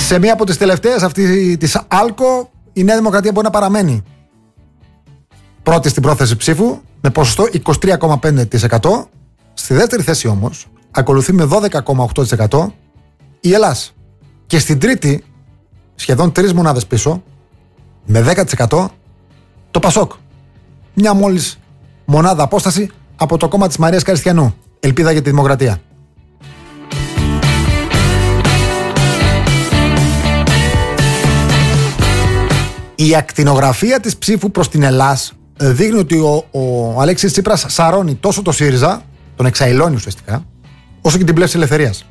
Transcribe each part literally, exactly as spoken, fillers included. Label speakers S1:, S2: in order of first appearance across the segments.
S1: Σε μία από τις τελευταίες, αυτή της ΑΛΚΟ, η Νέα Δημοκρατία μπορεί να παραμένει πρώτη στην πρόθεση ψήφου με ποσοστό είκοσι τρία κόμμα πέντε τοις εκατό. Στη δεύτερη θέση όμως ακολουθεί με δώδεκα κόμμα οκτώ τοις εκατό η Ελλάς. Και στην τρίτη, σχεδόν τρεις μονάδες πίσω, με δέκα τοις εκατό το Πασόκ. Μια μόλις μονάδα απόσταση από το κόμμα της Μαρίας Καριστιανού. Ελπίδα για τη Δημοκρατία. Η ακτινογραφία της ψήφου προς την Ελλάς δείχνει ότι ο, ο Αλέξης Τσίπρας σαρώνει τόσο το ΣΥΡΙΖΑ, τον εξαϊλώνει ουσιαστικά, όσο και την Πλεύση Ελευθερίας.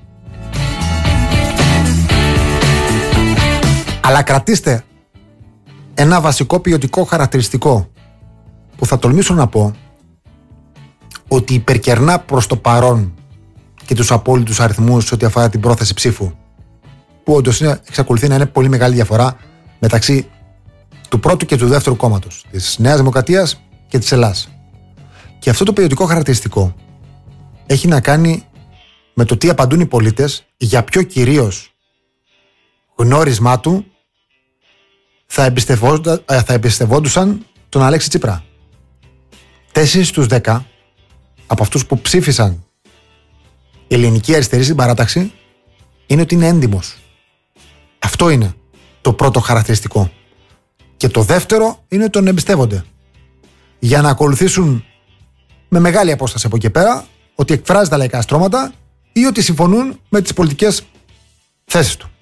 S1: Αλλά κρατήστε ένα βασικό ποιοτικό χαρακτηριστικό που θα τολμήσω να πω ότι υπερκερνά προς το παρόν και τους απόλυτους αριθμούς σε ό,τι αφορά την πρόθεση ψήφου, που όντως εξακολουθεί να είναι πολύ μεγάλη διαφορά μεταξύ του πρώτου και του δεύτερου κόμματος, της Νέας Δημοκρατίας και της Ελλάς. Και αυτό το ποιοτικό χαρακτηριστικό έχει να κάνει με το τι απαντούν οι πολίτες, για ποιο κυρίως γνώρισμά του θα, εμπιστευόντα, θα εμπιστευόντουσαν τον Αλέξη Τσίπρα. Τέσσερις στους δέκα από αυτούς που ψήφισαν η Ελληνική Αριστερή στην παράταξη είναι ότι είναι έντιμος. Αυτό είναι το πρώτο χαρακτηριστικό. Και το δεύτερο είναι ότι τον εμπιστεύονται. Για να ακολουθήσουν με μεγάλη απόσταση από εκεί πέρα ότι εκφράζει τα λαϊκά στρώματα ή ότι συμφωνούν με τις πολιτικές θέσεις του.